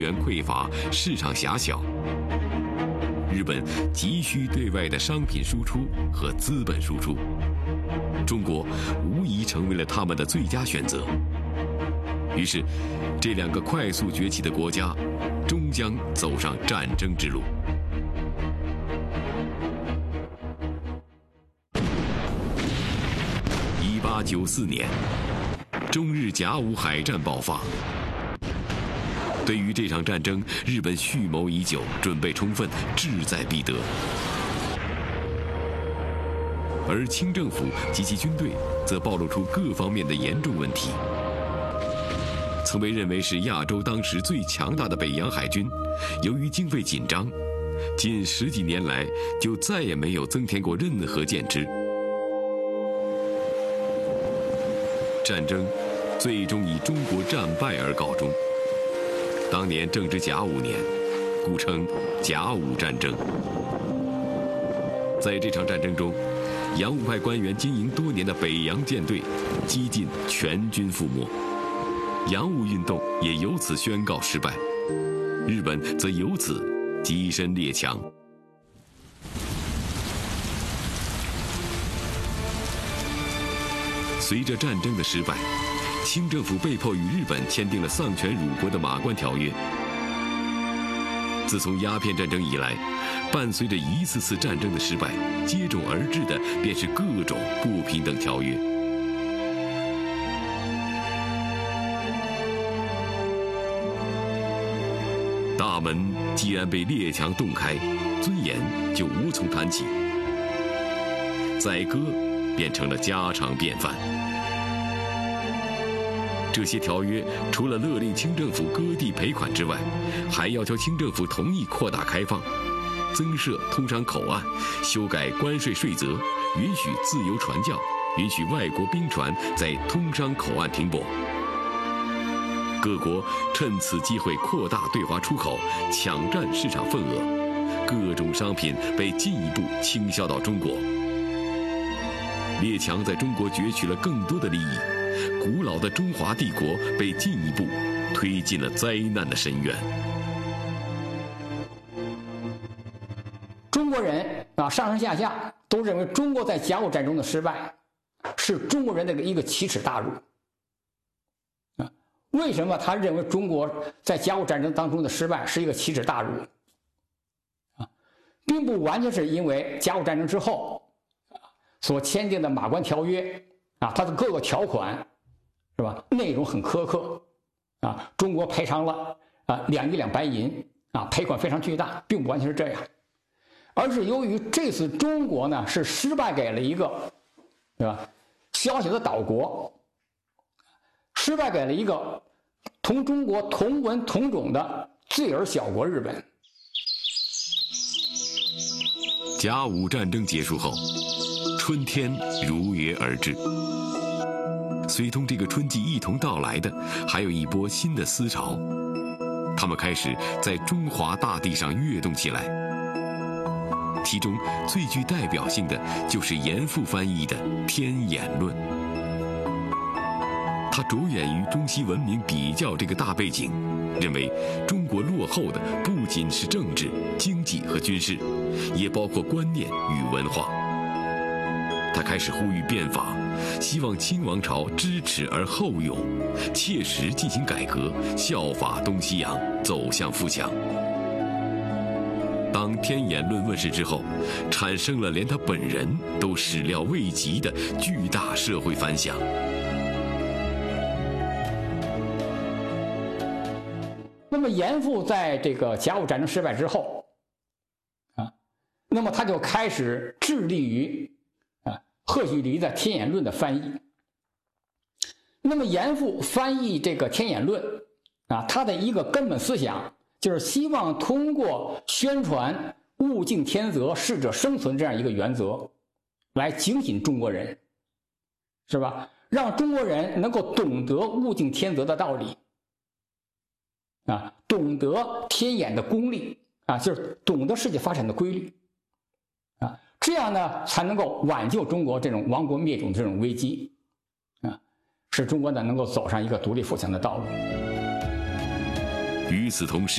源匮乏，市场狭小，日本急需对外的商品输出和资本输出，中国无疑成为了他们的最佳选择。于是，这两个快速崛起的国家终将走上战争之路。1894年，中日甲午海战爆发。对于这场战争，日本蓄谋已久，准备充分，志在必得。而清政府及其军队则暴露出各方面的严重问题。曾被认为是亚洲当时最强大的北洋海军，由于经费紧张，近10几年来就再也没有增添过任何舰只。战争最终以中国战败而告终。当年正值甲午年，故称甲午战争。在这场战争中，洋务派官员经营多年的北洋舰队几近全军覆没，洋务运动也由此宣告失败，日本则由此跻身列强。随着战争的失败，清政府被迫与日本签订了丧权辱国的马关条约。自从鸦片战争以来，伴随着一次次战争的失败，接踵而至的便是各种不平等条约。大门既然被列强洞开，尊严就无从谈起，宰割变成了家常便饭。这些条约除了勒令清政府割地赔款之外，还要求清政府同意扩大开放，增设通商口岸，修改关税税则，允许自由传教，允许外国兵船在通商口岸停泊。各国趁此机会扩大对华出口，抢占市场份额，各种商品被进一步倾销到中国。列强在中国攫取了更多的利益，古老的中华帝国被进一步推进了灾难的深渊。 中国人上上下下都认为中国在甲午战争的失败是中国人的一个奇耻大辱。为什么他认为中国在甲午战争当中的失败是一个奇耻大辱？并不完全是因为甲午战争之后所签订的马关条约它的各个条款是吧，内容很苛刻中国赔偿了2亿两白银赔款非常巨大，并不完全是这样，而是由于这次中国呢是失败给了一个对吧小小的岛国，失败给了一个同中国同文同种的罪尔小国日本。 甲午战争结束后，春天如约而至。随同这个春季一同到来的，还有一波新的思潮，他们开始在中华大地上跃动起来。其中最具代表性的就是严复翻译的《天演论》。他着眼于中西文明比较这个大背景，认为中国落后的不仅是政治、经济和军事，也包括观念与文化。他开始呼吁变法，希望清王朝知耻而后勇，切实进行改革，效法东西洋，走向富强。当《天演论》问世之后，产生了连他本人都始料未及的巨大社会反响。 那么严复在这个甲午战争失败之后那么他就开始致力于贺胥黎的《天演论》的翻译。那么严复翻译这个《天演论》他的一个根本思想就是希望通过宣传物竞天择、适者生存这样一个原则，来警醒中国人，是吧？让中国人能够懂得物竞天择的道理懂得天演的功力就是懂得世界发展的规律这样呢才能够挽救中国这种亡国灭种这种危机使中国呢能够走上一个独立富强的道路。 与此同时，